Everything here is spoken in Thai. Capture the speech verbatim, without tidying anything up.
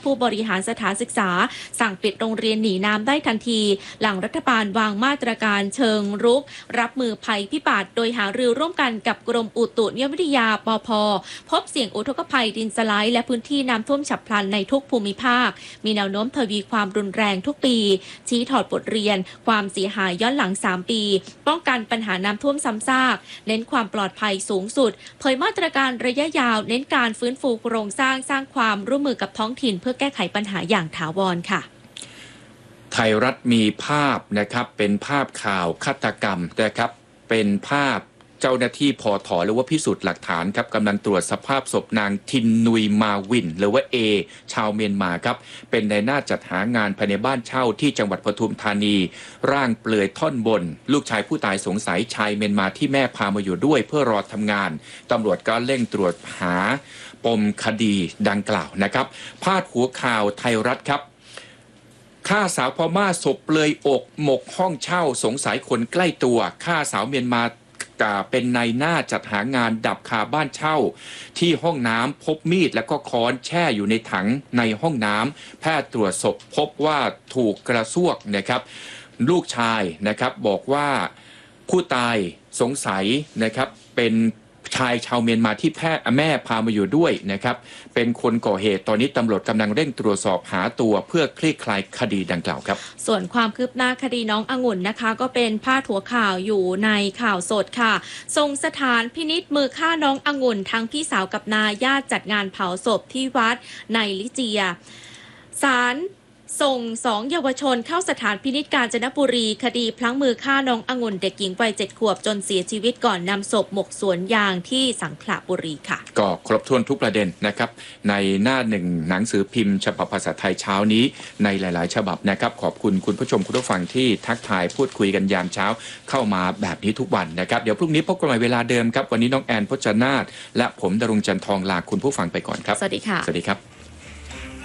ผู้บริหารสถานศึกษาสั่งปิดโรงเรียนหนีน้ำได้ทันทีหลังรัฐบาลวางมาตรการเชิงรุกรับมือภัยพิบัติโดยหารือร่วมกันกับกรมอุตุนิยมวิทยาปพ.พบเสี่ยงอุทกภัยดินสไลด์และพื้นที่น้ำท่วมฉับพลันในทุกภูมิภาคมีแนวโน้มทวีความรุนแรงทุกปีชี้ถอดบทเรียนความเสียหายย้อนหลังสามปีป้องกันปัญหาน้ำท่วมซ้ำซากเน้นความปลอดภัยสูงสุดเผยมาตรการระยะยาวเน้นการฟื้นฟูโครงสร้างสร้างความร่วมมือกับท้องถิ่นเพื่อแก้ไขปัญหาอย่างถาวรค่ะไทยรัฐมีภาพนะครับเป็นภาพข่าวฆาตกรรมนะครับเป็นภาพเจ้าหน้าที่พอถอหรือว่าพิสูจน์หลักฐานครับกำลังตรวจสภาพศพนางทินนุยมาวินหรือว่าเอชาวเมียนมาครับเป็นในหน้าจัดหางานภายในบ้านเช่าที่จังหวัดปทุมธานีร่างเปลือยท่อนบนลูกชายผู้ตายสงสัยชายเมียนมาที่แม่พามาอยู่ด้วยเพื่อรอทำงานตำรวจก็เร่งตรวจหาปมคดีดังกล่าวนะครับพาดหัวข่าวไทยรัฐครับฆ่าสาวพม่าศพเปลือยอกหมกห้องเช่าสงสัยคนใกล้ตัวฆ่าสาวเมียนมาเป็นในหน้าจัดหางานดับคาบ้านเช่าที่ห้องน้ำพบมีดและก็ค้อนแช่อยู่ในถังในห้องน้ำแพทย์ตรวจศพพบว่าถูกกระซวกนะครับลูกชายนะครับบอกว่าผู้ตายสงสัยนะครับเป็นชายชาวเมียนมาที่แพทย์แม่พามาอยู่ด้วยนะครับเป็นคนก่อเหตุตอนนี้ตำรวจกำลังเร่งตรวจสอบหาตัวเพื่อคลี่คลายคดีดังกล่าวครับส่วนความคืบหน้าคดีน้ององุ่นนะคะก็เป็นพาดหัวข่าวอยู่ในข่าวสดค่ะทรงสถานพินิจมือฆ่าน้ององุ่นทั้งพี่สาวกับนาญาติจัดงานเผาศพที่วัดในลิเจียศาลส่งสองเยาวชนเข้าสถานพินิจกาญจนบุรีคดีพลั้งมือฆ่าน้ององุ่นเด็กหญิงวัยเจ็ดขวบจนเสียชีวิตก่อนนำศพหมกสวนยางที่สังขละบุรีค่ะก็ครบถ้วนทุกประเด็นนะครับในหน้าหนึ่งหนังสือพิมพ์ฉบับภาษาไทยเช้านี้ในหลายๆฉบับนะครับขอบคุณคุณผู้ชมคุณผู้ฟังที่ทักทายพูดคุยกันยามเช้าเข้ามาแบบนี้ทุกวันนะครับเดี๋ยวพรุ่งนี้พบกันใหม่เวลาเดิมครับวันนี้น้องแอนพจนาถและผมดรุงจันทองลาคุณผู้ฟังไปก่อนครับสวัสดีค่ะสวัสดีครับ